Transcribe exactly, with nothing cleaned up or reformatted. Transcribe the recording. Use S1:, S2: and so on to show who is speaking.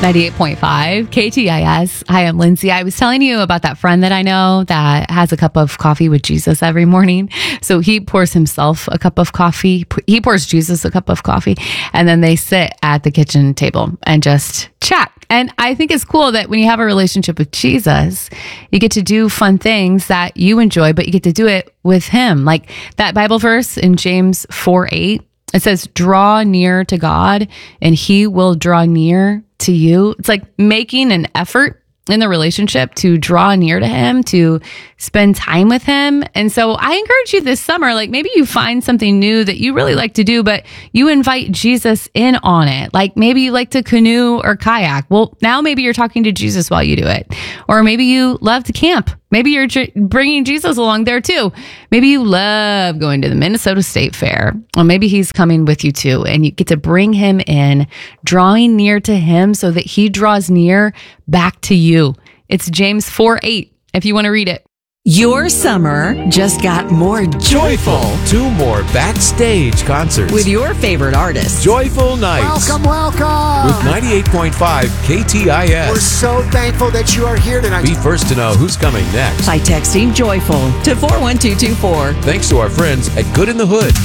S1: ninety-eight point five K T I S. Hi, I'm Lindsay. I was telling you about that friend that I know that has a cup of coffee with Jesus every morning. So he pours himself a cup of coffee. He pours Jesus a cup of coffee, and then they sit at the kitchen table and just chat. And I think it's cool that when you have a relationship with Jesus, you get to do fun things that you enjoy, but you get to do it with him. Like that Bible verse in James four eight. It says, draw near to God and he will draw near to you. It's like making an effort in the relationship to draw near to him, to spend time with him. And so I encourage you this summer, like maybe you find something new that you really like to do, but you invite Jesus in on it. Like maybe you like to canoe or kayak. Well, now maybe you're talking to Jesus while you do it. Or maybe you love to camp. Maybe you're bringing Jesus along there too. Maybe you love going to the Minnesota State Fair. Or maybe he's coming with you too. And you get to bring him in, drawing near to him so that he draws near back to you. It's James four eight if you want to read it.
S2: Your summer just got more joyful.
S3: Two more backstage concerts
S2: With your favorite artists.
S3: Joyful Nights
S4: Welcome, welcome.
S3: with ninety-eight point five K T I
S4: We're
S3: S.
S4: so thankful that you are here tonight.
S3: Be first to know who's coming next.
S2: By texting joyful to four one two two four.
S3: Thanks to our friends at Good in the Hood.